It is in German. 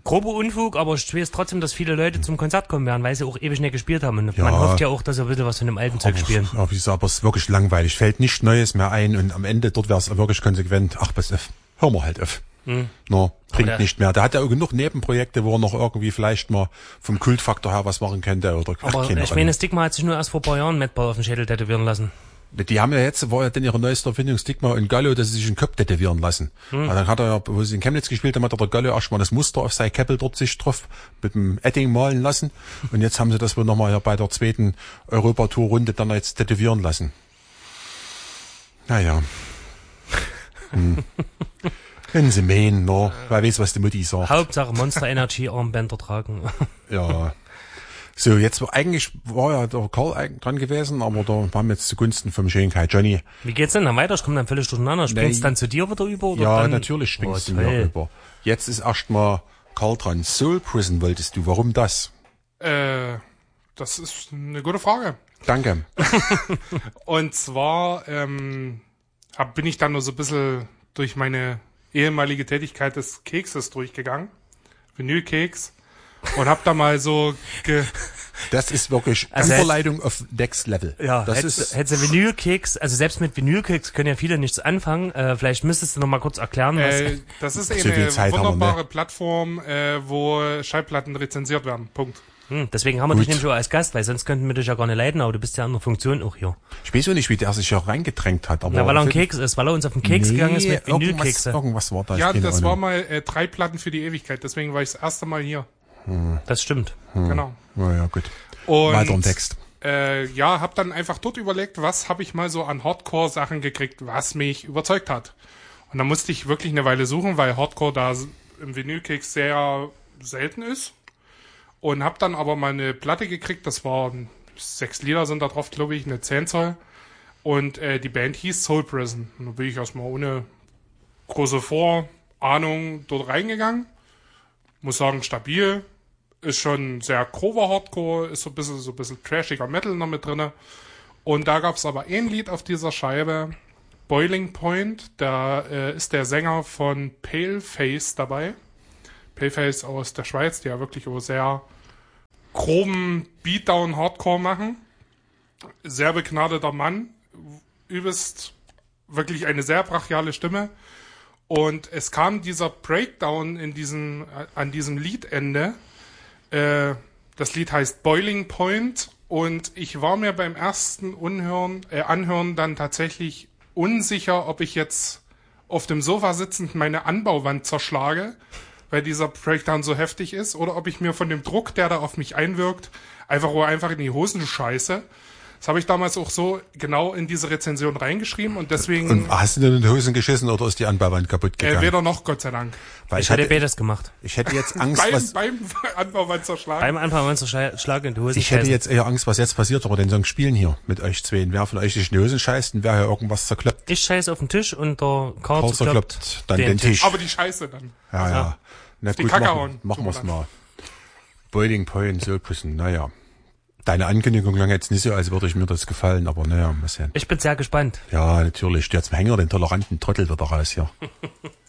grober Unfug, aber ich weiß trotzdem, dass viele Leute zum Konzert kommen werden, weil sie auch ewig nicht gespielt haben. Und man hofft ja auch, dass sie ein bisschen was von dem alten Zeug spielen. Aber es ist wirklich langweilig. Fällt nichts Neues mehr ein und am Ende dort wäre es wirklich konsequent. Ach, pass auf, hör mal halt auf. No, bringt nicht mehr. Der hat ja genug Nebenprojekte, wo er noch irgendwie vielleicht mal vom Kultfaktor her was machen könnte. Oder aber ich meine, Stigma hat sich nur erst vor ein paar Jahren Madball auf den Schädel tätowieren lassen. Die haben ja jetzt, war ja denn ihre neueste Erfindung, Stigma und Gallo, dass sie sich einen Kopf tätowieren lassen. Also dann hat er ja, wo sie in Chemnitz gespielt haben, hat der Gallo erstmal das Muster auf sein Käppel dort sich drauf mit dem Edding malen lassen. Und jetzt haben sie das wohl nochmal ja bei der zweiten Europatour-Runde dann jetzt tätowieren lassen. Naja. Können sie mähen, no. Wer weiß, was die Mutti sagt. Hauptsache Monster Energy Armbänder tragen. Ja. So, jetzt eigentlich war ja der Karl dran gewesen, aber da waren wir jetzt zugunsten vom schönen Kai Johnny. Wie geht's denn dann weiter? Ich komme dann völlig durcheinander. Springst dann zu dir wieder über? Oder ja, dann? Natürlich springst du mir über. Jetzt ist erstmal Karl dran. Soul Prison wolltest du. Warum das? Das ist eine gute Frage. Danke. Und zwar bin ich dann nur so ein bisschen durch meine ehemalige Tätigkeit des Kekses durchgegangen. Vinylkeks. Und hab da mal so Das ist wirklich Überleitung auf Next Level. Ja, hättest du Vinylkeks, also selbst mit Vinylkeks können ja viele nichts anfangen. Vielleicht müsstest du noch mal kurz erklären, was... Das ist eine wunderbare Plattform, wo Schallplatten rezensiert werden. Punkt. Deswegen haben wir dich nämlich auch als Gast, weil sonst könnten wir dich ja gar nicht leiden, aber du bist ja in der Funktion auch hier. Ich weiß auch nicht, wie der sich ja reingedrängt hat. Aber weil er ein Keks ist, weil er uns auf den Keks gegangen ist mit Vinylkekse. Irgendwas war da. Ja, das war mal 3 Platten für die Ewigkeit, deswegen war ich das erste Mal hier. Das stimmt. Genau. Ja, gut. Und, weiter im Text. Hab dann einfach dort überlegt, was habe ich mal so an Hardcore-Sachen gekriegt, was mich überzeugt hat. Und dann musste ich wirklich eine Weile suchen, weil Hardcore da im Vinylkeks sehr selten ist. Und hab dann aber mal eine Platte gekriegt, das war 6 Lieder sind da drauf, glaube ich, eine 10 Zoll. Und die Band hieß Soul Prison. Und da bin ich erstmal ohne große Vorahnung dort reingegangen. Muss sagen, stabil. Ist schon sehr grober Hardcore, ist so ein bisschen trashiger Metal noch mit drinne. Und da gab's aber ein Lied auf dieser Scheibe, Boiling Point, da ist der Sänger von Paleface dabei. Paleface aus der Schweiz, die ja wirklich auch sehr groben Beatdown-Hardcore machen. Sehr begnadeter Mann, übelst wirklich eine sehr brachiale Stimme. Und es kam dieser Breakdown an diesem Liedende. Das Lied heißt Boiling Point und ich war mir beim ersten Anhören dann tatsächlich unsicher, ob ich jetzt auf dem Sofa sitzend meine Anbauwand zerschlage, weil dieser Breakdown so heftig ist, oder ob ich mir von dem Druck, der da auf mich einwirkt, einfach in die Hosen scheiße. Das habe ich damals auch so genau in diese Rezension reingeschrieben und deswegen... Und hast du denn in die Hosen geschissen oder ist die Anbauwand kaputt gegangen? Weder noch, Gott sei Dank. Weil ich hätte beides gemacht. Ich hätte jetzt Angst, beim Anbauwandzerschlag. Beim Anbauwandzerschlag in die Hosen. Ich hätte jetzt eher Angst, was jetzt passiert, aber den Song spielen hier mit euch zwei. Wer von euch sich in die Hosen scheißt und wer hier irgendwas zerkloppt. Ich scheiße auf den Tisch und der Karl zerkloppt dann den Tisch. Aber die Scheiße dann. Ja. Na die gut, Kacke hauen. Machen wir's mal. Boiling Point, Soul Prison, naja. Deine Ankündigung klang jetzt nicht so, als würde ich mir das gefallen, aber naja, mal sehen. Ich bin sehr gespannt. Ja, natürlich. Jetzt hängen wir den toleranten Trottel wieder raus hier.